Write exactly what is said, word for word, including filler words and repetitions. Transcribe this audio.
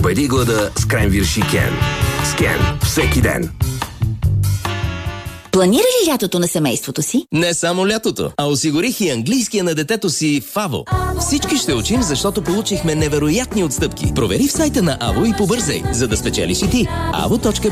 Победи глада с Кренвирши Кен. С Кен всеки ден. Планира ли лятото на семейството си? Не само лятото, а осигурих и английския на детето си в АВО. Всички ще учим, защото получихме невероятни отстъпки. Провери в сайта на АВО и побързай, за да спечелиш и ти. avo точка